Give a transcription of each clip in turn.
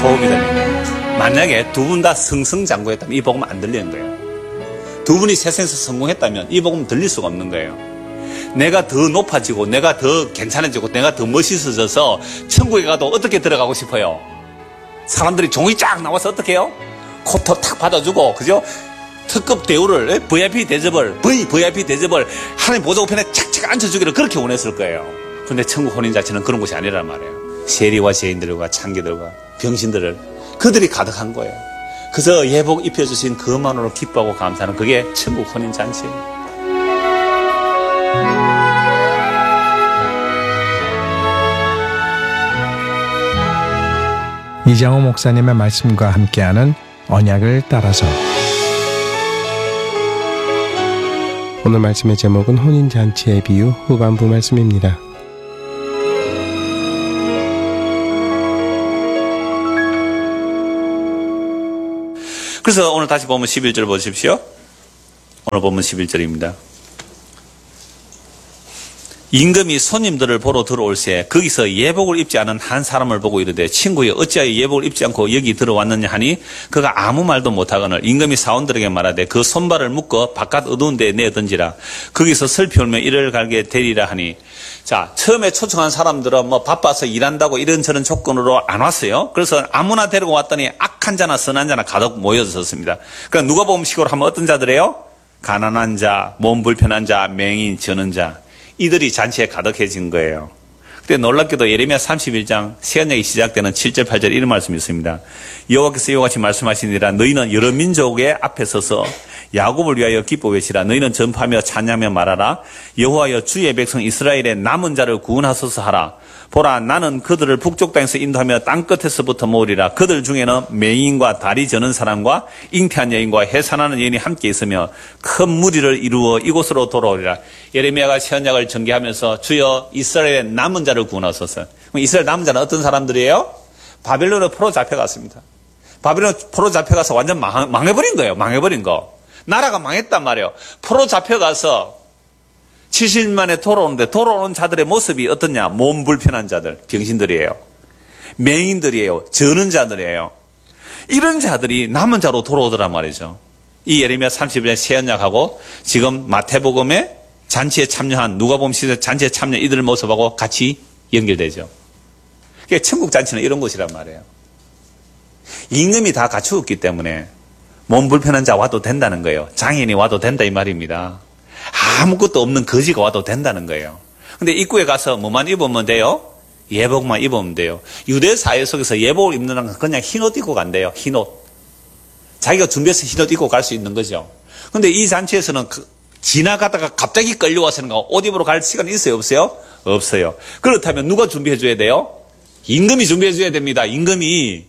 소음이 들리는 거예요. 만약에 두 분 다 승승장구했다면 이 복음 안 들리는 거예요. 두 분이 세상에서 성공했다면 이 복음 들릴 수가 없는 거예요. 내가 더 높아지고 내가 더 괜찮아지고 내가 더 멋있어져서 천국에 가도 어떻게 들어가고 싶어요? 사람들이 종이 쫙 나와서 어떻게 해요? 코트 탁 받아주고, 그죠? 특급 대우를, VIP 대접을 하나님 보좌 우편에 착착 앉혀주기를 그렇게 원했을 거예요. 그런데 천국 혼인 자체는 그런 곳이 아니란 말이에요. 세리와 죄인들과 창기들과 병신들을 그들이 가득한 거예요. 그래서 예복 입혀주신 그만으로 기뻐하고 감사하는 그게 천국 혼인 잔치예요. 이장호 목사님의 말씀과 함께하는 언약을 따라서. 오늘 말씀의 제목은 혼인잔치의 비유 후반부 말씀입니다. 그래서 오늘 다시 보면 11절 보십시오. 오늘 보면 11절입니다. 임금이 손님들을 보러 들어올새 거기서 예복을 입지 않은 한 사람을 보고 이르되 친구여 어찌하여 예복을 입지 않고 여기 들어왔느냐 하니 그가 아무 말도 못하거늘 임금이 사원들에게 말하되 그 손발을 묶어 바깥 어두운 데에 내던지라 거기서 슬피 울며 이를 갈게 되리라 하니. 자, 처음에 초청한 사람들은 뭐 바빠서 일한다고 이런저런 조건으로 안 왔어요. 그래서 아무나 데리고 왔더니 악한 자나 선한 자나 가득 모여졌습니다. 그러니까 누가복음식으로 하면 어떤 자들이에요? 가난한 자, 몸 불편한 자, 맹인, 저는 자, 이들이 잔치에 가득해진 거예요. 그때 놀랍게도 예레미야 31장 새언약이 시작되는 7절 8절 이런 말씀이 있습니다. 여호와께서 이와 같이 말씀하시니라 너희는 여러 민족의 앞에 서서 야곱을 위하여 기뻐 외치라. 너희는 전파하며 찬양하며 말하라. 여호와여 주의 백성 이스라엘의 남은 자를 구원하소서 하라. 보라 나는 그들을 북쪽 땅에서 인도하며 땅끝에서부터 모으리라. 그들 중에는 맹인과 다리 저는 사람과 잉태한 여인과 해산하는 여인이 함께 있으며 큰 무리를 이루어 이곳으로 돌아오리라. 예레미야가 새언약을 전개하면서 주여 이스라엘의 남은 자를 구원하소서. 그럼 이스라엘 남은 자는 어떤 사람들이에요? 바벨론으로 포로 잡혀갔습니다. 바벨론 포로 잡혀가서 완전 망해버린 거예요. 망해버린 거. 나라가 망했단 말이에요. 포로 잡혀가서 70년 만에 돌아오는데 돌아오는 자들의 모습이 어떠냐? 몸 불편한 자들, 병신들이에요. 맹인들이에요. 저는 자들이에요. 이런 자들이 남은 자로 돌아오더란 말이죠. 이 예레미야 31년 새언약하고 지금 마태복음의 잔치에 참여한 누가복음 시대 잔치에 참여 이들 모습하고 같이 연결되죠. 그러니까 천국 잔치는 이런 곳이란 말이에요. 임금이 다 갖추었기 때문에 몸 불편한 자 와도 된다는 거예요. 장애인이 와도 된다 이 말입니다. 아무것도 없는 거지가 와도 된다는 거예요. 근데 입구에 가서 뭐만 입으면 돼요? 예복만 입으면 돼요. 유대 사회 속에서 예복을 입는 건 그냥 흰옷 입고 간대요. 흰옷. 자기가 준비해서 흰옷 입고 갈 수 있는 거죠. 근데 이 잔치에서는 지나가다가 갑자기 끌려와서는 옷 입으러 갈 시간이 있어요? 없어요? 없어요. 그렇다면 누가 준비해 줘야 돼요? 임금이 준비해 줘야 됩니다. 임금이.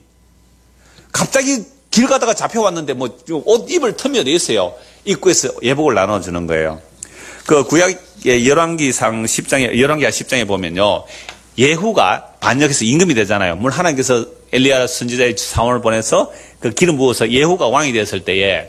갑자기 길 가다가 잡혀왔는데 뭐 옷 입을 틈이 어디 있어요? 입구에서 예복을 나눠주는 거예요. 그 구약의 열왕기상 10장에, 열왕기하 10장에 보면요. 예후가 반역해서 임금이 되잖아요. 물론 하나님께서 엘리야 선지자의 사원을 보내서 그 기름 부어서 예후가 왕이 됐을 때에,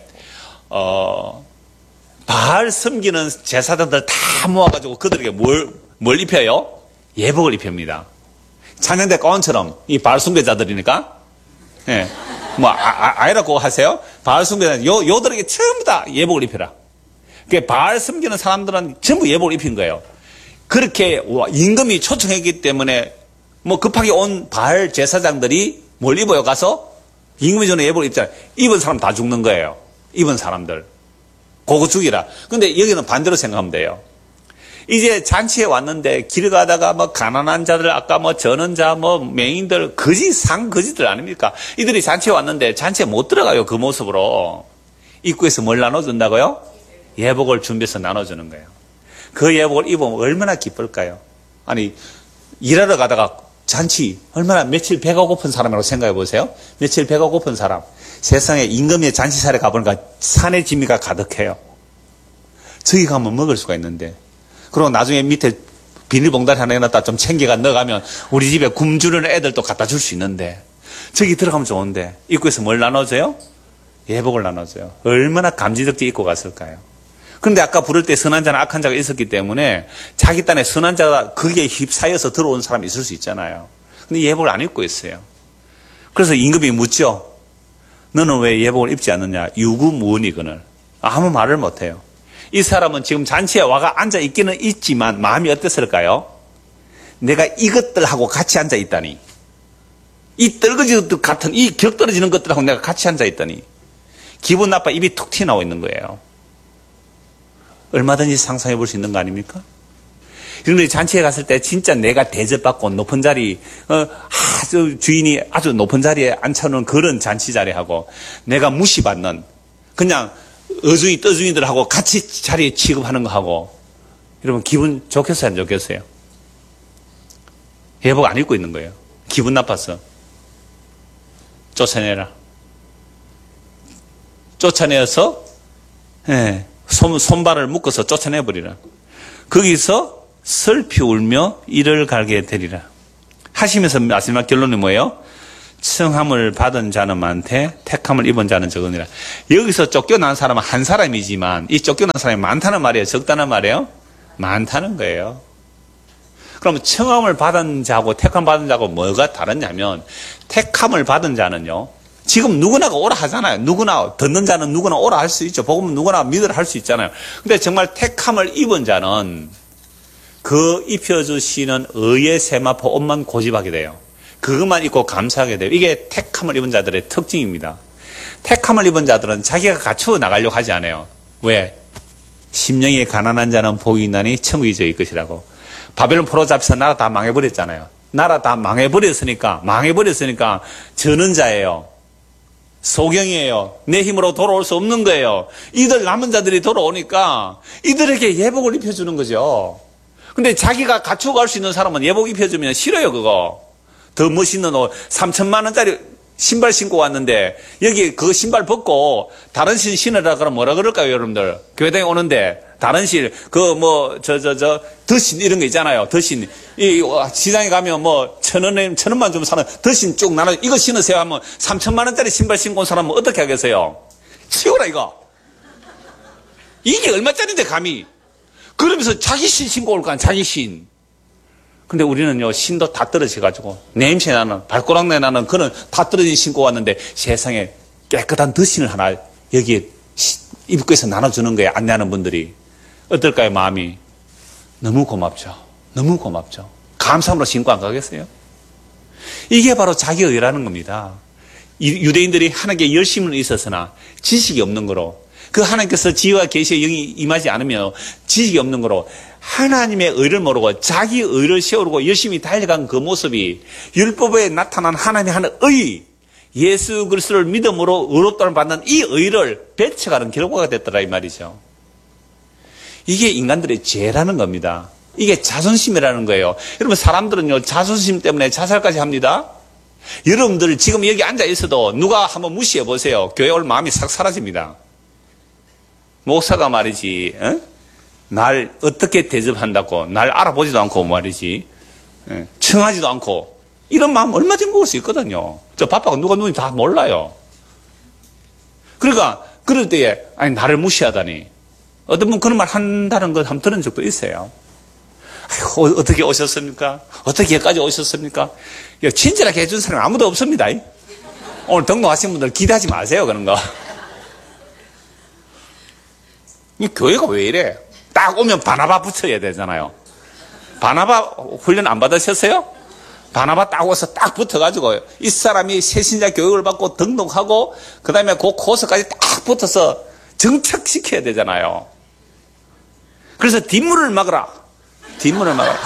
바알 섬기는 제사장들 다 모아가지고 그들에게 뭘 입혀요? 예복을 입힙니다. 찬양대 가운처럼 이 바알 숭배자들이니까, 예. 뭐, 아이라고 하세요? 바알 숭배자들, 요들에게 전부 다 예복을 입혀라. 그러니까 바알 섬기는 사람들은 전부 예복을 입힌 거예요. 그렇게 임금이 초청했기 때문에 뭐 급하게 온 바알 제사장들이 뭘 입어요? 가서 임금이 전에 예복을 입잖아요. 입은 사람 다 죽는 거예요. 입은 사람들. 그거 죽이라. 근데 여기는 반대로 생각하면 돼요. 이제 잔치에 왔는데 길 가다가 뭐 가난한 자들, 아까 뭐 저는 자, 뭐 맹인들, 거지들 아닙니까? 이들이 잔치에 왔는데 잔치에 못 들어가요. 그 모습으로. 입구에서 뭘 나눠준다고요? 예복을 준비해서 나눠주는 거예요. 그 예복을 입으면 얼마나 기쁠까요? 아니, 일하러 가다가 잔치, 얼마나 며칠 배가 고픈 사람이라고 생각해 보세요. 며칠 배가 고픈 사람. 세상에 임금의 잔치살에 가보니까 산의 진미가 가득해요. 저기 가면 먹을 수가 있는데. 그리고 나중에 밑에 비닐봉다리 하나 해놨다 좀 챙겨가 넣어가면 우리 집에 굶주리는 애들도 갖다 줄 수 있는데. 저기 들어가면 좋은데. 입구에서 뭘 나눠줘요? 예복을 나눠줘요. 얼마나 감지덕지 입고 갔을까요? 그런데 아까 부를 때 선한 자나 악한 자가 있었기 때문에 자기 딴에 선한 자가 거기에 휩싸여서 들어온 사람이 있을 수 있잖아요. 근데 예복을 안 입고 있어요. 그래서 임금이 묻죠. 너는 왜 예복을 입지 않느냐? 유구무원이거늘. 아무 말을 못해요. 이 사람은 지금 잔치에 와가 앉아 있기는 있지만 마음이 어땠을까요? 내가 이것들하고 같이 앉아 있다니. 이 떨거지 같은 이 격 떨어지는 것들하고 내가 같이 앉아 있다니. 기분 나빠 입이 툭 튀어나오고 있는 거예요. 얼마든지 상상해 볼 수 있는 거 아닙니까? 그런데 잔치에 갔을 때 진짜 내가 대접받고 높은 자리, 아주 주인이 아주 높은 자리에 앉혀놓은 그런 잔치 자리하고 내가 무시받는 그냥 어중이 떠중이들하고 같이 자리에 취급하는 거 하고 여러분 기분 좋겠어요? 안 좋겠어요? 예복 안 입고 있는 거예요. 기분 나빠서. 쫓아내라. 쫓아내어서 손발을 묶어서 쫓아내버리라. 거기서 슬피 울며 이를 갈게 되리라. 하시면서 마지막 결론이 뭐예요? 청함을 받은 자는 많되 택함을 입은 자는 적으니라. 여기서 쫓겨난 사람은 한 사람이지만 이 쫓겨난 사람이 많다는 말이에요? 적다는 말이에요? 많다는 거예요. 그러면 청함을 받은 자하고 택함 받은 자하고 뭐가 다르냐면 택함을 받은 자는요. 지금 누구나가 오라 하잖아요. 누구나 듣는 자는 누구나 오라 할 수 있죠. 복음은 누구나 믿으라 할 수 있잖아요. 근데 정말 택함을 입은 자는 그 입혀주시는 의의 세마포 옷만 고집하게 돼요. 그것만 입고 감사하게 돼요. 이게 택함을 입은 자들의 특징입니다. 택함을 입은 자들은 자기가 갖추어 나가려고 하지 않아요. 왜? 심령이 가난한 자는 복이 있나니 천국이 저희 것이라고. 바벨론 포로 잡혀서 나라 다 망해버렸잖아요. 나라 다 망해버렸으니까 저는 자예요. 소경이에요. 내 힘으로 돌아올 수 없는 거예요. 이들 남은 자들이 돌아오니까 이들에게 예복을 입혀주는 거죠. 근데 자기가 갖추고 갈 수 있는 사람은 예복 입혀주면 싫어요, 그거. 더 멋있는 옷, 3,000만 원짜리 신발 신고 왔는데, 여기 그 신발 벗고, 다른 신 신으라 그러면 뭐라 그럴까요, 여러분들? 교회당에 오는데, 다른 신, 더신 이런 거 있잖아요, 더신. 시장에 가면 뭐, 1,000원만 주면 사는 더신 쭉 나눠, 이거 신으세요 하면, 3,000만 원짜리 신발 신고 온 사람은 어떻게 하겠어요? 치워라, 이거. 이게 얼마짜리인데, 감히. 그러면서 자기 신 신고 올 거 아니야, 자기 신. 근데 우리는요, 신도 다 떨어져가지고, 냄새 나는, 발꼬락내 나는, 그는 다 떨어진 신고 왔는데, 세상에 깨끗한 더신을 하나, 여기에 입구에서 나눠주는 거예요, 안내하는 분들이. 어떨까요, 마음이? 너무 고맙죠. 너무 고맙죠. 감사함으로 신고 안 가겠어요? 이게 바로 자기의라는 겁니다. 유대인들이 하나님께 열심은 있었으나, 지식이 없는 거로, 그 하나님께서 지혜와 계시의 영이 임하지 않으면 지식이 없는 거로 하나님의 의를 모르고 자기 의를 세우고 열심히 달려간 그 모습이 율법에 나타난 하나님의 하는 의, 예수 그리스도를 믿음으로 의롭다를 받는 이 의를 배쳐가는 결과가 됐더라 이 말이죠. 이게 인간들의 죄라는 겁니다. 이게 자존심이라는 거예요. 여러분 사람들은요 자존심 때문에 자살까지 합니다. 여러분들 지금 여기 앉아 있어도 누가 한번 무시해 보세요. 교회 올 마음이 싹 사라집니다. 목사가 말이지, 날 어떻게 대접한다고, 날 알아보지도 않고 말이지, 청하지도 않고, 이런 마음 얼마든지 먹을 수 있거든요. 저 바빠가 누가 누군지 다 몰라요. 그러니까, 그럴 때에, 아니, 나를 무시하다니. 어떤 분 그런 말 한다는 걸 한번 들은 적도 있어요. 아이고, 어떻게 오셨습니까? 어떻게 여기까지 오셨습니까? 친절하게 해준 사람 아무도 없습니다. 오늘 등록하신 분들 기대하지 마세요, 그런 거. 이 교회가 왜 이래? 딱 오면 바나바 붙여야 되잖아요. 바나바 훈련 안 받으셨어요? 바나바 딱 와서 딱 붙어가지고 이 사람이 새신자 교육을 받고 등록하고 그 다음에 그 코스까지 딱 붙어서 정착시켜야 되잖아요. 그래서 뒷문을 막으라. 뒷문을 막아라.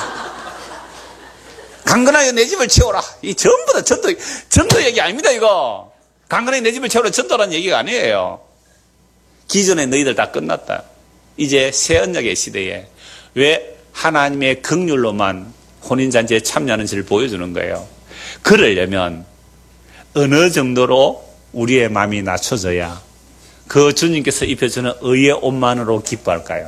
강건하게 내 집을 채워라. 이 전부 다 전도 얘기 아닙니다, 이거. 강건하게 내 집을 채워라. 전도라는 얘기가 아니에요. 기존에 너희들 다 끝났다. 이제 새 언약의 시대에 왜 하나님의 긍휼로만 혼인잔치에 참여하는지를 보여주는 거예요. 그러려면 어느 정도로 우리의 마음이 낮춰져야 그 주님께서 입혀주는 의의 옷만으로 기뻐할까요?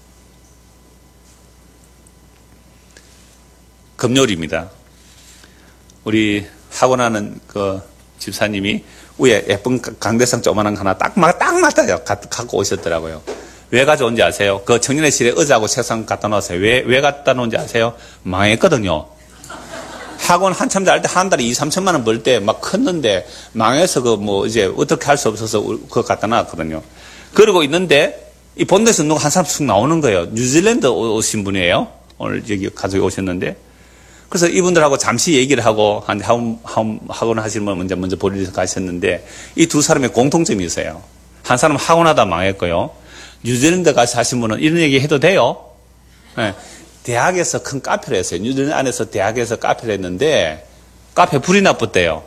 금요일입니다. 우리 하고나는 그 집사님이 위에 예쁜 강대상 조그만한 거 하나 딱 맞아요. 갖고 오셨더라고요. 왜 가져온지 아세요? 그 청년회실에 의자하고 책상 갖다 놓았어요. 왜 갖다 놓은지 아세요? 망했거든요. 학원 한참 다닐 때 한 달에 2, 3천만 원 벌 때 막 컸는데 망해서 이제 어떻게 할 수 없어서 그거 갖다 놨거든요. 그러고 있는데 이 본대에서 누가 한 사람 쑥 나오는 거예요. 뉴질랜드 오신 분이에요. 오늘 여기 가족이 오셨는데. 그래서 이분들하고 잠시 얘기를 하고 학원 하시는 분 먼저 보리에서 가셨는데 이 두 사람의 공통점이 있어요. 한 사람은 학원하다 망했고요. 뉴질랜드 가서 하신 분은 이런 얘기 해도 돼요. 네. 대학에서 큰 카페를 했어요. 뉴질랜드 안에서 대학에서 카페를 했는데 카페 불이 났었대요.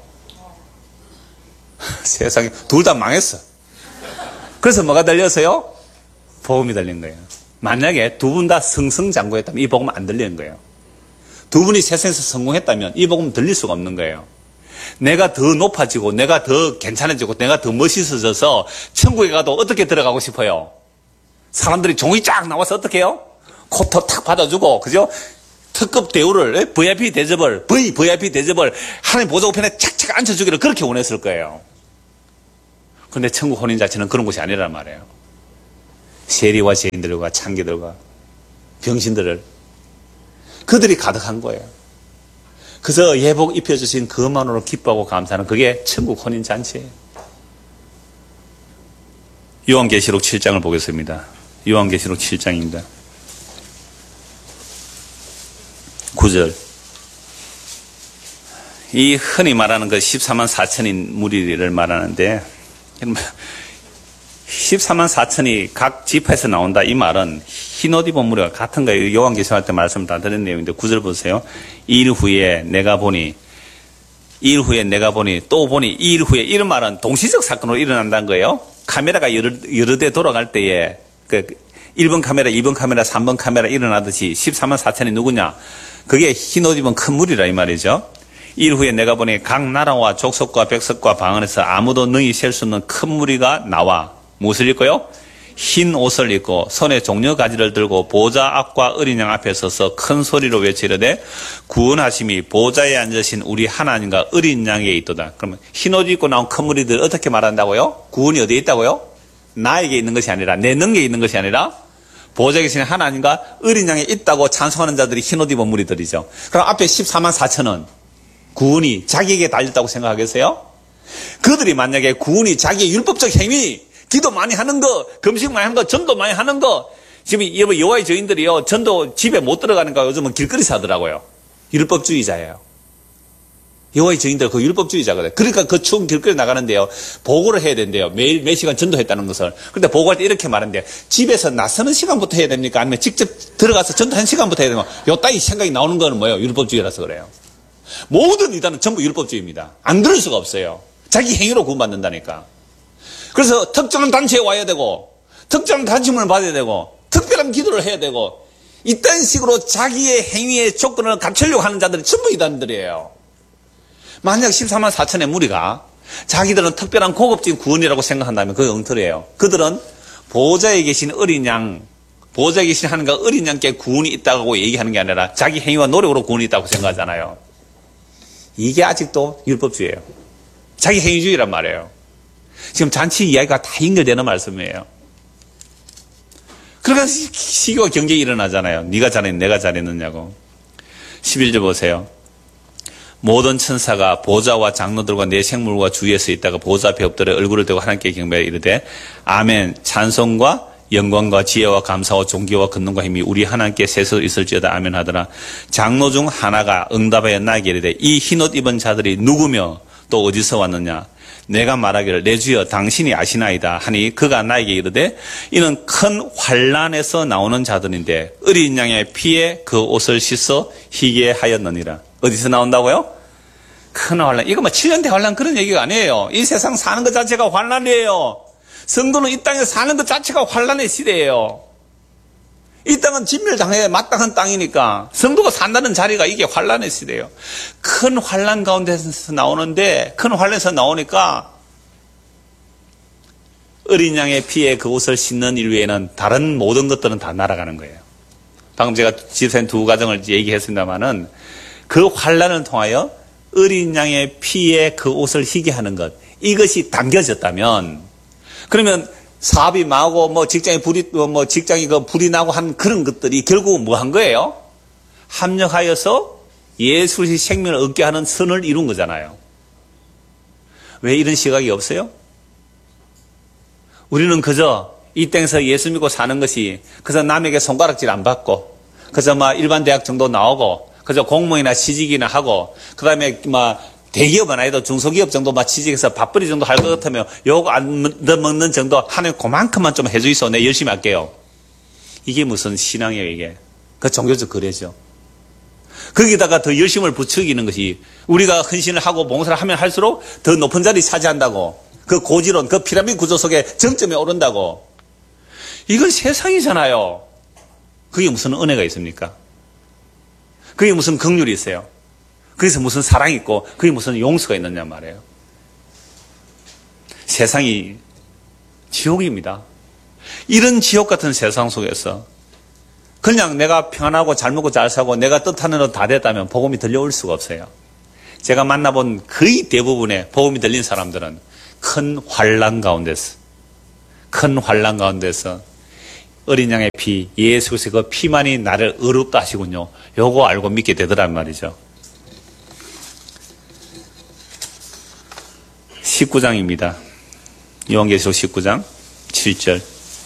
세상에 둘 다 망했어. 그래서 뭐가 달렸어요? 복음이 달린 거예요. 만약에 두 분 다 승승장구했다면 이 복음은 안 들리는 거예요. 두 분이 세상에서 성공했다면 이 복음은 들릴 수가 없는 거예요. 내가 더 높아지고 내가 더 괜찮아지고 내가 더 멋있어져서 천국에 가도 어떻게 들어가고 싶어요? 사람들이 종이 쫙 나와서 어떻게 해요? 코트 탁 받아주고, 그죠? 특급 대우를, VIP 대접을 하나님 보좌 우편에 착착 앉혀주기를 그렇게 원했을 거예요. 그런데 천국 혼인 자체는 그런 곳이 아니란 말이에요. 세리와 죄인들과 창기들과 병신들을 그들이 가득한 거예요. 그래서 예복 입혀주신 그것만으로 기뻐하고 감사하는 그게 천국 혼인 잔치예요. 요한계시록 7장을 보겠습니다. 요한계시록 7장입니다. 9절. 이 흔히 말하는 그 14만 4천인 무리를 말하는데 14만 4천이 각 지파에서 나온다. 이 말은 흰옷 입은 무리가 같은 거예요. 요한계시록 할 때 말씀 다 드린 내용인데 9절 보세요. 2일 후에 내가 보니 또 보니 2일 후에 이런 말은 동시적 사건으로 일어난다는 거예요. 카메라가 여러 대 돌아갈 때에 1번 카메라, 2번 카메라, 3번 카메라 일어나듯이 14만 4천이 누구냐? 그게 흰옷 입은 큰 무리라 이 말이죠. 2일 후에 내가 보니 각 나라와 족속과 백석과 방언에서 아무도 능히 셀 수 없는 큰 무리가 나와 무엇을 입고요? 흰 옷을 입고 손에 종려 가지를 들고 보좌 앞과 어린 양 앞에 서서 큰 소리로 외치려되 구원하심이 보좌에 앉으신 우리 하나님과 어린 양에 있도다. 그러면 흰 옷 입고 나온 큰 무리들 어떻게 말한다고요? 구원이 어디에 있다고요? 나에게 있는 것이 아니라 내 능력에 있는 것이 아니라 보좌에 계신 하나님과 어린 양에 있다고 찬송하는 자들이 흰옷 입은 무리들이죠. 그럼 앞에 14만 4천은 구원이 자기에게 달렸다고 생각하겠어요? 그들이 만약에 구원이 자기의 율법적 행위, 기도 많이 하는 거, 금식 많이 하는 거, 전도 많이 하는 거, 지금 여호와의 증인들이요, 전도 집에 못 들어가니까 요즘은 길거리에서 하더라고요. 율법주의자예요. 여호와의 증인들 그 율법주의자거든요. 그러니까 그 추운 길거리 나가는데요, 보고를 해야 된대요. 매일 몇 시간 전도했다는 것을. 근데 보고할 때 이렇게 말한대요. 집에서 나서는 시간부터 해야 됩니까? 아니면 직접 들어가서 전도 한 시간부터 해야 됩니까? 요 따위 생각이 나오는 거는 뭐예요? 율법주의라서 그래요. 모든 이단은 전부 율법주의입니다. 안 그럴 수가 없어요. 자기 행위로 구원받는다니까. 그래서 특정한 단체에 와야 되고, 특정한 단침을 받아야 되고, 특별한 기도를 해야 되고, 이딴 식으로 자기의 행위의 조건을 갖추려고 하는 자들이 전부 이단들이에요. 만약 14만 4천의 무리가 자기들은 특별한 고급진 구원이라고 생각한다면 그게 엉터리예요. 그들은 보좌에 계신 어린 양, 보좌에 계신 하나님과 어린 양께 구원이 있다고 얘기하는 게 아니라 자기 행위와 노력으로 구원이 있다고 생각하잖아요. 이게 아직도 율법주의예요. 자기 행위주의란 말이에요. 지금 잔치 이야기가 다 연결되는 말씀이에요. 그러니까 시기와 경쟁이 일어나잖아요. 네가 잘했느냐, 내가 잘했느냐고. 11절 보세요. 모든 천사가 보좌와 장로들과 내 생물과 주위에서 있다가 보좌 앞에 엎드려 얼굴을 대고 하나님께 경배하여 이르되 아멘. 찬송과 영광과 지혜와 감사와 존귀와 권능과 힘이 우리 하나님께 세서 있을지어다. 아멘 하더라. 장로 중 하나가 응답하여 나에게 이르되 이 흰옷 입은 자들이 누구며 또 어디서 왔느냐? 내가 말하기를 내 주여 당신이 아시나이다 하니 그가 나에게 이르되 이는 큰 환난에서 나오는 자들인데 어린 양의 피에 그 옷을 씻어 희게 하였느니라. 어디서 나온다고요? 큰 환난. 이거 뭐 7년대 환난 그런 얘기가 아니에요. 이 세상 사는 것 자체가 환난이에요. 성도는 이 땅에 사는 것 자체가 환난의 시대예요. 이 땅은 진멸당해 마땅한 땅이니까 성도가 산다는 자리가 이게 환난의 시대예요. 큰 환난 가운데서 나오는데 큰 환난에서 나오니까 어린 양의 피에 그 옷을 씻는 일 외에는 다른 모든 것들은 다 날아가는 거예요. 방금 제가 집사님 두 가정을 얘기했습니다마는 그 환난을 통하여 어린 양의 피에 그 옷을 희게 하는 것, 이것이 당겨졌다면 그러면 사업이 망하고 직장이 불이 나고 한 그런 것들이 결국은 뭐 한 거예요? 합력하여서 예수의 생명을 얻게 하는 선을 이룬 거잖아요. 왜 이런 시각이 없어요? 우리는 그저 이 땅에서 예수 믿고 사는 것이 그저 남에게 손가락질 안 받고 그저 일반 대학 정도 나오고 그저 공무원이나 취직이나 하고 그다음에 대기업 안 해도 중소기업 정도 취직해서 밥벌이 정도 할 것 같으면 요거 안 먹는 정도 하나님 그만큼만 좀 해주이소. 내 열심히 할게요. 이게 무슨 신앙이에요, 이게. 그 종교적 거래죠. 거기다가 더 열심을 부추기는 것이 우리가 헌신을 하고 봉사를 하면 할수록 더 높은 자리 차지한다고. 그 고지론, 그 피라미드 구조 속에 정점에 오른다고. 이건 세상이잖아요. 그게 무슨 은혜가 있습니까? 그게 무슨 긍휼이 있어요? 그래서 무슨 사랑이 있고 그게 무슨 용서가 있느냐 말이에요. 세상이 지옥입니다. 이런 지옥 같은 세상 속에서 그냥 내가 평안하고 잘 먹고 잘 사고 내가 뜻하는 대로 다 됐다면 복음이 들려올 수가 없어요. 제가 만나본 거의 대부분의 복음이 들린 사람들은 큰 환난 가운데서 어린 양의 피, 예수의 그 피만이 나를 의롭다 하시군요. 요거 알고 믿게 되더란 말이죠. 19장입니다. 요한계시록 19장 7절.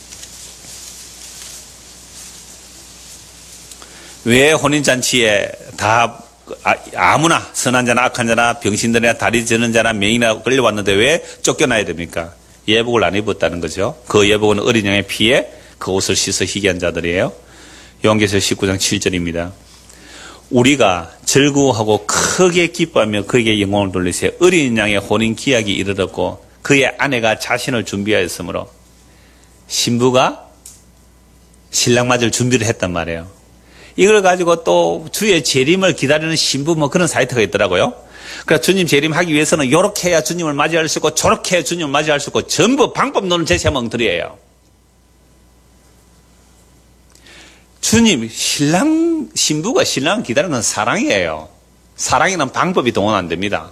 왜 혼인잔치에 다 아무나 선한 자나 악한 자나 병신들이나 다리 저는 자나 맹인이나 끌려왔는데 왜 쫓겨나야 됩니까? 예복을 안 입었다는 거죠. 그 예복은 어린 양의 피에 그 옷을 씻어 희귀한 자들이에요. 요한계시록 19장 7절입니다. 우리가 즐거워하고 크게 기뻐하며 그에게 영광을 돌리세. 어린 양의 혼인 기약이 이르렀고 그의 아내가 자신을 준비하였으므로 신부가 신랑 맞을 준비를 했단 말이에요. 이걸 가지고 또 주의 재림을 기다리는 신부 그런 사이트가 있더라고요. 그래서 주님 재림하기 위해서는 이렇게 해야 주님을 맞이할 수 있고 저렇게 해야 주님을 맞이할 수 있고 전부 방법론을 제시하면 엉터리예요. 주님, 신부가 신랑을 기다리는 건 사랑이에요. 사랑에는 방법이 동원 안 됩니다.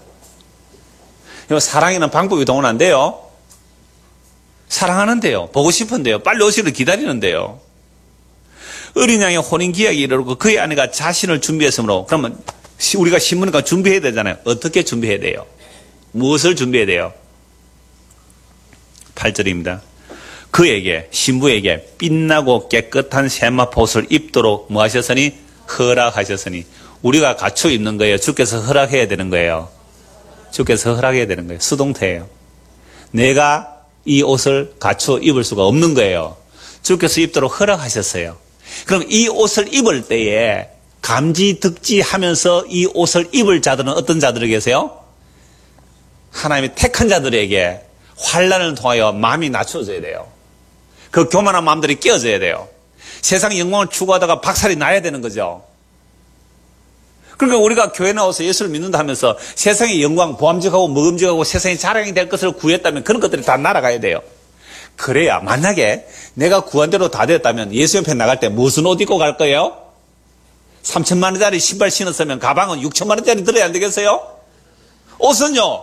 사랑에는 방법이 동원 안 돼요. 사랑하는데요. 보고 싶은데요. 빨리 오시를 기다리는데요. 어린 양의 혼인 기약이 이르고 그의 아내가 자신을 준비했으므로 그러면 우리가 신부니까 준비해야 되잖아요. 어떻게 준비해야 돼요? 무엇을 준비해야 돼요? 8절입니다. 그에게 신부에게 빛나고 깨끗한 세마포 옷을 입도록 뭐 하셨으니? 허락하셨으니. 우리가 갖추어 입는 거예요. 주께서 허락해야 되는 거예요. 주께서 허락해야 되는 거예요. 수동태예요. 내가 이 옷을 갖추어 입을 수가 없는 거예요. 주께서 입도록 허락하셨어요. 그럼 이 옷을 입을 때에 감지득지하면서 이 옷을 입을 자들은 어떤 자들이 계세요? 하나님의 택한 자들에게 환난을 통하여 마음이 낮춰져야 돼요. 그 교만한 마음들이 깨어져야 돼요. 세상 영광을 추구하다가 박살이 나야 되는 거죠. 그러니까 우리가 교회 나와서 예수를 믿는다 하면서 세상의 영광, 보암직하고 먹음직하고 세상의 자랑이 될 것을 구했다면 그런 것들이 다 날아가야 돼요. 그래야 만약에 내가 구한 대로 다 됐다면 예수 옆에 나갈 때 무슨 옷 입고 갈 거예요? 3천만 원짜리 신발 신었으면 가방은 6천만 원짜리 들어야 안 되겠어요? 옷은요?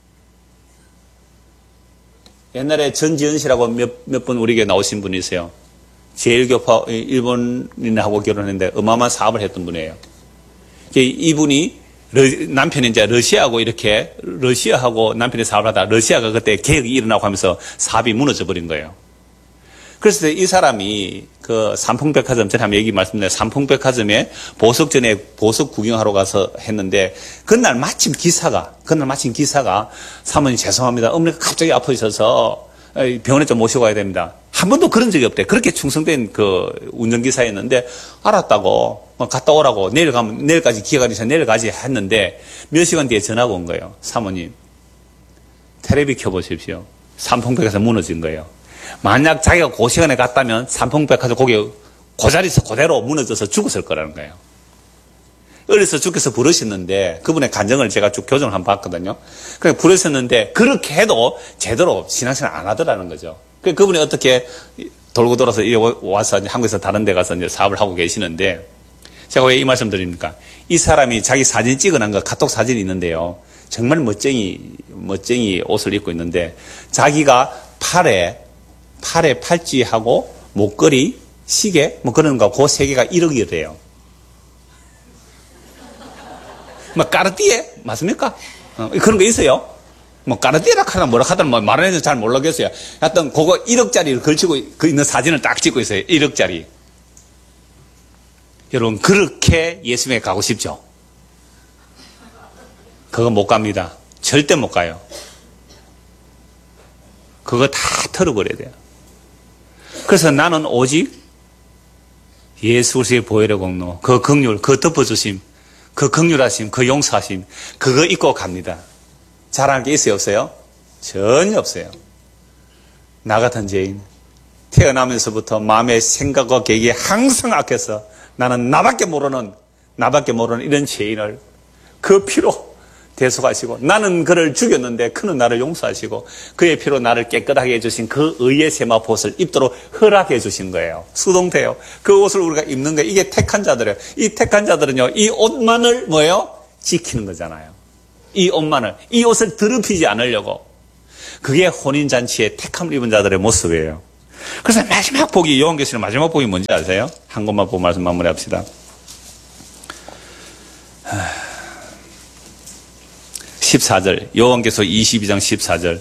옛날에 전지현 씨라고 몇 분 우리에게 나오신 분이세요. 제일교파 일본인하고 결혼했는데 어마어마한 사업을 했던 분이에요. 이분이 남편이 이제 러시아하고 이렇게 러시아하고 남편이 사업을 하다가 러시아가 그때 개혁이 일어나고 하면서 사업이 무너져 버린 거예요. 그래서 이 사람이 그 삼풍백화점 전에 한번 얘기 말씀드려요. 삼풍백화점에 보석 전에 보석 구경하러 가서 했는데 그날 마침 기사가 사모님 죄송합니다. 어머니가 갑자기 아프셔서 병원에 좀 모시고 가야 됩니다. 한 번도 그런 적이 없대. 그렇게 충성된 그 운전기사였는데 알았다고 갔다 오라고 내일까지 기회가 있어서 내일 가지 했는데 몇 시간 뒤에 전화가 온 거예요. 사모님 텔레비 켜보십시오. 삼풍백화점 무너진 거예요. 만약 자기가 그 시간에 갔다면 삼풍백화점 거기 그 자리에서 그대로 무너져서 죽었을 거라는 거예요. 어려서 주께서 부르셨는데 그분의 간증을 제가 쭉 교정을 한번 봤거든요. 그래 부르셨는데 그렇게 해도 제대로 신앙생활 안 하더라는 거죠. 그분이 어떻게 돌고 돌아서 와서 한국에서 다른 데 가서 이제 사업을 하고 계시는데 제가 왜 이 말씀 드립니까? 이 사람이 자기 사진 찍어놓은 거 카톡 사진이 있는데요. 정말 멋쟁이 옷을 입고 있는데 자기가 팔에 팔찌하고 목걸이, 시계 뭐 그런 거 그 세 개가 1억이래요. 뭐 까르띠에 맞습니까? 그런 거 있어요. 뭐 까르띠에라 하나 뭐라 하든 뭐 말은 해서 잘 모르겠어요. 하여튼 그거 1억짜리를 걸치고 그 있는 사진을 딱 찍고 있어요. 1억짜리. 여러분 그렇게 예수님에 가고 싶죠? 그거 못 갑니다. 절대 못 가요. 그거 다 털어버려야 돼요. 그래서 나는 오직 예수 그리스도의 보혈의 공로, 그 긍휼, 그 덮어주심, 그 긍휼하심, 그 용서하심, 그거 잊고 갑니다. 잘하는 게 있어요, 없어요? 전혀 없어요. 나 같은 죄인, 태어나면서부터 마음의 생각과 계획이 항상 악해서 나는 나밖에 모르는 이런 죄인을 그 피로 대속하시고, 나는 그를 죽였는데 그는 나를 용서하시고, 그의 피로 나를 깨끗하게 해주신 그 의의 세마포옷을 입도록 허락해 주신 거예요. 수동태요. 그 옷을 우리가 입는 거예요. 이게 택한 자들이에요. 이 택한 자들은요, 이 옷만을 뭐예요? 지키는 거잖아요. 이 옷만을, 이 옷을 더럽히지 않으려고. 그게 혼인잔치에 택함을 입은 자들의 모습이에요. 그래서 마지막 복이, 요한계시록 마지막 복이 뭔지 아세요? 한 것만 보고 말씀 마무리합시다. 14절, 요한계시록 22장 14절.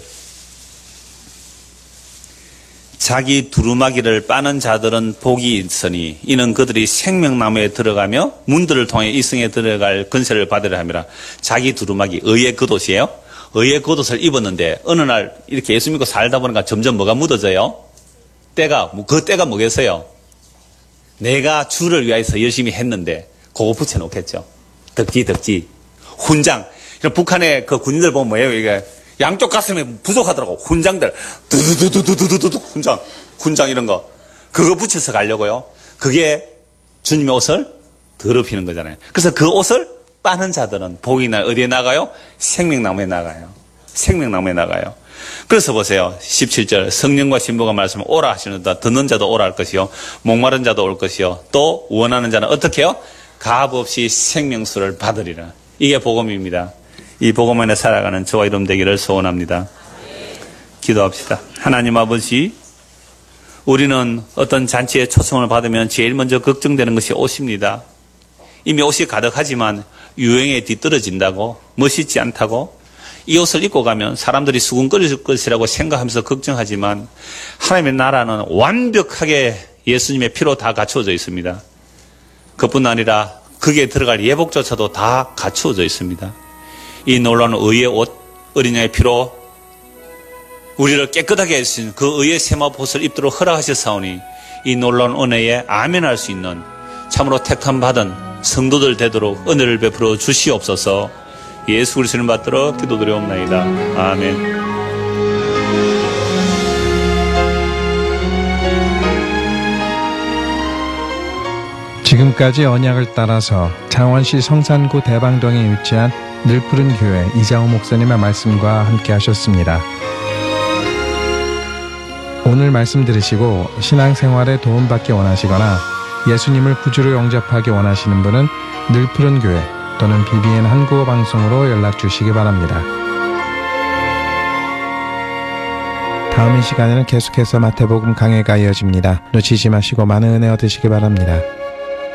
자기 두루마기를 빠는 자들은 복이 있으니 이는 그들이 생명나무에 들어가며 문들을 통해 이승에 들어갈 근세를 받으려 함이라. 자기 두루마기, 의의 겉옷이에요. 의의 겉옷을 입었는데 어느 날 이렇게 예수 믿고 살다 보니까 점점 뭐가 묻어져요? 그 때가 뭐겠어요? 내가 주를 위해서 열심히 했는데 그거 붙여놓겠죠. 덕지. 훈장. 북한의 그 군인들 보면 뭐예요? 이게 양쪽 가슴에 부족하더라고. 훈장들. 두두두두두두두 훈장 이런 거. 그거 붙여서 가려고요. 그게 주님의 옷을 더럽히는 거잖아요. 그래서 그 옷을 빠는 자들은 복이 나 어디에 나가요? 생명나무에 나가요. 생명나무에 나가요. 그래서 보세요. 17절. 성령과 신부가 말씀을 오라 하시는다. 듣는 자도 오라 할 것이요. 목마른 자도 올 것이요. 또 원하는 자는 어떻게 해요? 값없이 생명수를 받으리라. 이게 복음입니다. 이 복음 안에 살아가는 저와 여러분 되기를 소원합니다. 기도합시다. 하나님 아버지, 우리는 어떤 잔치에 초청을 받으면 제일 먼저 걱정되는 것이 옷입니다. 이미 옷이 가득하지만 유행에 뒤떨어진다고, 멋있지 않다고, 이 옷을 입고 가면 사람들이 수군거릴 것이라고 생각하면서 걱정하지만 하나님의 나라는 완벽하게 예수님의 피로 다 갖추어져 있습니다. 그뿐 아니라 거기에 들어갈 예복조차도 다 갖추어져 있습니다. 이 놀라운 의의 옷, 어린 양의 피로 우리를 깨끗하게 해주신 그 의의 세마포옷을 입도록 허락하셨사오니 이 놀라운 은혜에 아멘할 수 있는 참으로 택함받은 성도들 되도록 은혜를 베풀어 주시옵소서. 예수 그리스도를 받들어 기도드리옵나이다. 아멘. 지금까지 언약을 따라서 창원시 성산구 대방동에 위치한 늘푸른 교회 이장호 목사님의 말씀과 함께 하셨습니다. 오늘 말씀 들으시고 신앙생활에 도움받기 원하시거나 예수님을 구주로 영접하기 원하시는 분은 늘푸른 교회 또는 BBN 한국어 방송으로 연락 주시기 바랍니다. 다음 이 시간에는 계속해서 마태복음 강해가 이어집니다. 놓치지 마시고 많은 은혜 얻으시기 바랍니다.